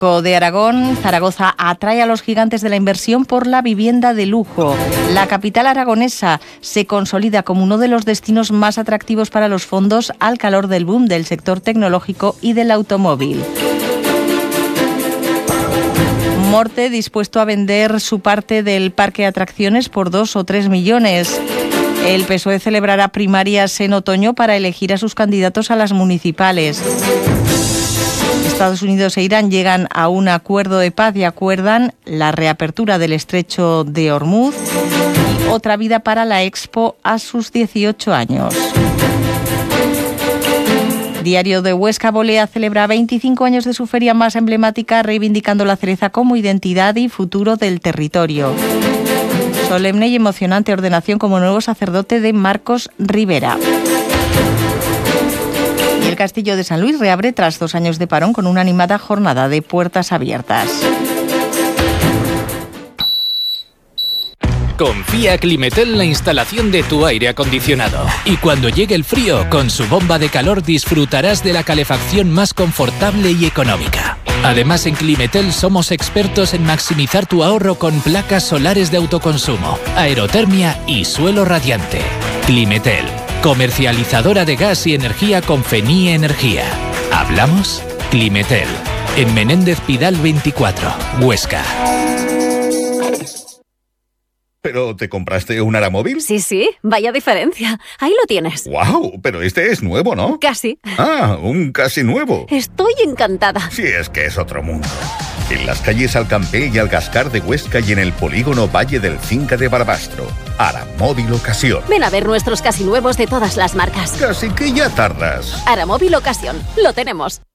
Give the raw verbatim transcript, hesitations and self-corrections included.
De Aragón, Zaragoza atrae a los gigantes de la inversión por la vivienda de lujo. La capital aragonesa se consolida como uno de los destinos más atractivos para los fondos al calor del boom del sector tecnológico y del automóvil. Morte dispuesto a vender su parte del parque de atracciones por dos o tres millones. El P S O E celebrará primarias en otoño para elegir a sus candidatos a las municipales. Estados Unidos e Irán llegan a un acuerdo de paz y acuerdan la reapertura del estrecho de Hormuz y otra vida para la Expo a sus dieciocho años. Diario de Huesca, Bolea celebra veinticinco años de su feria más emblemática, reivindicando la cereza como identidad y futuro del territorio. Solemne y emocionante ordenación como nuevo sacerdote de Marcos Rivera. El Castillo de San Luis reabre tras dos años de parón con una animada jornada de puertas abiertas. Confía Climetel la instalación de tu aire acondicionado. Y cuando llegue el frío, con su bomba de calor disfrutarás de la calefacción más confortable y económica. Además, en Climetel somos expertos en maximizar tu ahorro con placas solares de autoconsumo, aerotermia y suelo radiante. Climetel, comercializadora de gas y energía con Fenie Energía. ¿Hablamos? Climetel, en Menéndez Pidal veinticuatro, Huesca. ¿Pero te compraste un Aramóvil? Sí, sí, vaya diferencia. Ahí lo tienes. ¡Guau! Pero este es nuevo, ¿no? Casi. Ah, un casi nuevo. Estoy encantada. Sí, es que es otro mundo. En las calles Alcampé y Algascar de Huesca y en el polígono Valle del Cinca de Barbastro. Aramóvil Ocasión. Ven a ver nuestros casi nuevos de todas las marcas. Casi que ya tardas. Aramóvil Ocasión. Lo tenemos.